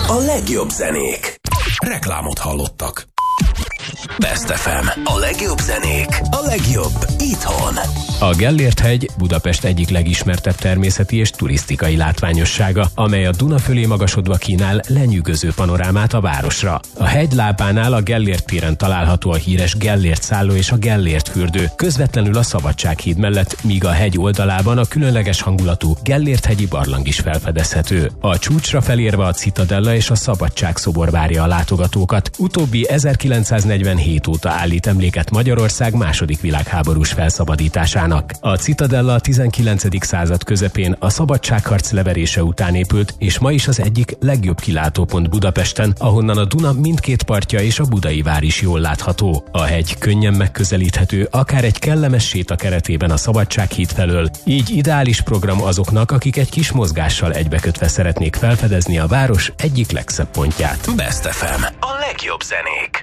A legjobb zenék. Reklámot hallottak. Best FM. A legjobb zenék. A legjobb itthon. A Gellért-hegy Budapest egyik legismertebb természeti és turisztikai látványossága, amely a Duna fölé magasodva kínál lenyűgöző panorámát a városra. A hegy lábánál a Gellért téren található a híres Gellért szálló és a Gellért fürdő, közvetlenül a Szabadsághíd mellett, míg a hegy oldalában a különleges hangulatú Gellért-hegyi barlang is felfedezhető. A csúcsra felérve a Citadella és a Szabadságszobor várja a látogatókat. Utóbbi 1947 óta állít emléket Magyarország második világháborús felszabadításának. A Citadella a 19. század közepén a szabadságharc leverése után épült, és ma is az egyik legjobb kilátópont Budapesten, ahonnan a Duna mindkét partja és a Budai vár is jól látható. A hegy könnyen megközelíthető, akár egy kellemes séta keretében a Szabadsághíd felől, így ideális program azoknak, akik egy kis mozgással egybekötve szeretnék felfedezni a város egyik legszebb pontját. Best FM. A legjobb zenék.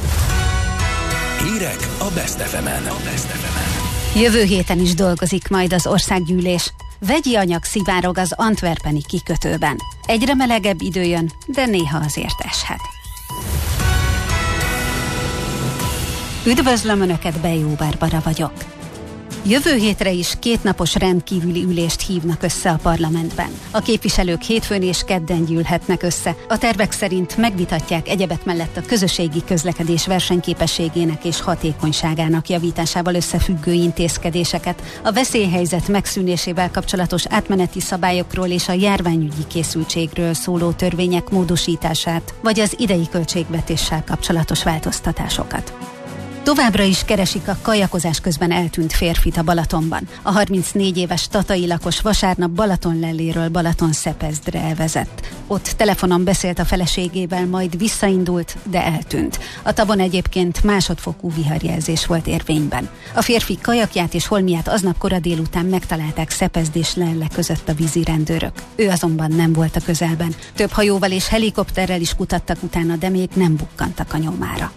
Hírek a Best FM-en. Jövő héten is dolgozik majd az országgyűlés. Vegyi anyag szivárog az antwerpeni kikötőben. Egyre melegebb idő jön, de néha azért eshet. Üdvözlöm Önöket, Bejó Barbara vagyok. Jövő hétre is 2 napos rendkívüli ülést hívnak össze a parlamentben. A képviselők hétfőn és kedden gyűlhetnek össze. A tervek szerint megvitatják egyebek mellett a közösségi közlekedés versenyképességének és hatékonyságának javításával összefüggő intézkedéseket, a veszélyhelyzet megszűnésével kapcsolatos átmeneti szabályokról és a járványügyi készültségről szóló törvények módosítását, vagy az idei költségvetéssel kapcsolatos változtatásokat. Továbbra is keresik a kajakozás közben eltűnt férfit a Balatonban. A 34 éves tatai lakos vasárnap Balatonlelléről Balatonszepesdre elvezett. Ott telefonon beszélt a feleségével, majd visszaindult, de eltűnt. A tavon egyébként másodfokú viharjelzés volt érvényben. A férfi kajakját és holmiát aznap kora délután megtalálták Szepesd és Lelle között a vízirendőrök. Ő azonban nem volt a közelben. Több hajóval és helikopterrel is kutattak utána, de még nem bukkantak a nyomára.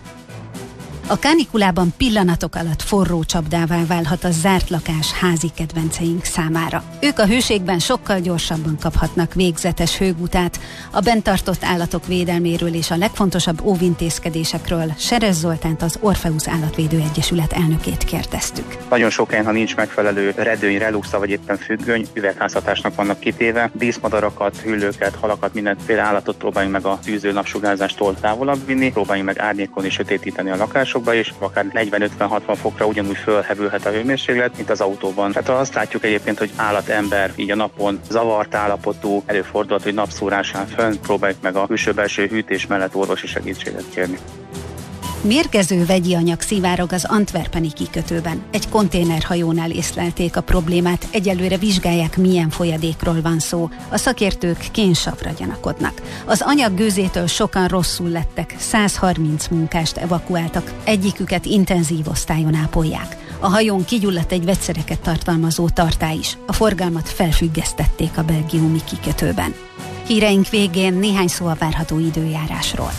A kánikulában pillanatok alatt forró csapdává válhat a zárt lakás házi kedvenceink számára. Ők a hőségben sokkal gyorsabban kaphatnak végzetes hőgutát. A bent tartott állatok védelméről és a legfontosabb óvintézkedésekről Seres Zoltánt, az Orpheus Állatvédő Egyesület elnökét kérdeztük. Nagyon sok helyen, ha nincs megfelelő redőny, reluxa vagy éppen függöny, üvegházhatásnak vannak kitéve. Díszmadarakat, hüllőket, halakat, mindenféle állatot próbáljunk meg a tűző napsugárzástól távolabb vinni, próbáljunk meg árnyékolni, sötétíteni a lakások, és akár 40-50-60 fokra ugyanúgy fölhevülhet a hőmérséklet, mint az autóban. Tehát azt látjuk egyébként, hogy állat-ember így a napon zavart állapotú, előfordulhat, hogy napszórásán fönn próbáljuk meg a külső-belső hűtés mellett orvosi segítséget kérni. Mérgező vegyi anyag szivárog az antwerpeni kikötőben. Egy konténerhajónál észlelték a problémát, egyelőre vizsgálják, milyen folyadékról van szó. A szakértők kénsavra gyanakodnak. Az anyag gőzétől sokan rosszul lettek, 130 munkást evakuáltak, egyiküket intenzív osztályon ápolják. A hajón kigyulladt egy vegyszereket tartalmazó tartály is. A forgalmat felfüggesztették a belgiumi kikötőben. Híreink végén néhány szó a várható időjárásról.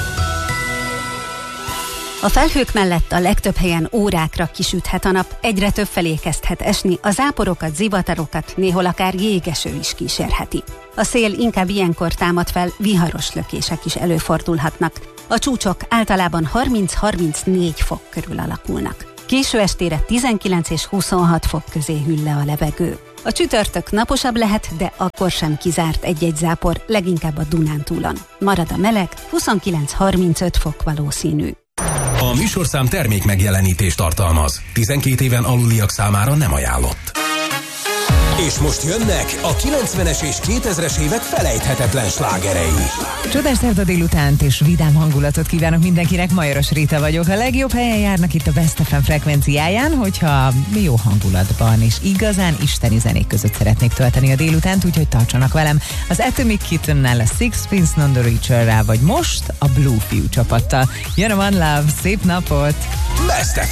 A felhők mellett a legtöbb helyen órákra kisüthet a nap, egyre több felé kezdhet esni, a záporokat, zivatarokat, néhol akár jégeső is kísérheti. A szél inkább ilyenkor támad fel, viharos lökések is előfordulhatnak. A csúcsok általában 30-34 fok körül alakulnak. Késő estére 19 és 26 fok közé hűl le a levegő. A csütörtök naposabb lehet, de akkor sem kizárt egy-egy zápor, leginkább a Dunántúlon. Marad a meleg, 29-35 fok valószínű. A műsorszám termék megjelenítést tartalmaz. 12 éven aluliak számára nem ajánlott. És most jönnek a 90-es és 2000-es évek felejthetetlen slágerei. Csodás szerda délutánt és vidám hangulatot kívánok mindenkinek, Majoros Rita vagyok. A legjobb helyen járnak itt a Best FM frekvenciáján, hogyha jó hangulatban és igazán isteni zenék között szeretnék tölteni a délutánt, úgyhogy tartsanak velem. Az Atomic Kittennel, a Sixpence None the Richer-rel, vagy most a Blue Fiú csapattal. Jön a One Love, szép napot! Best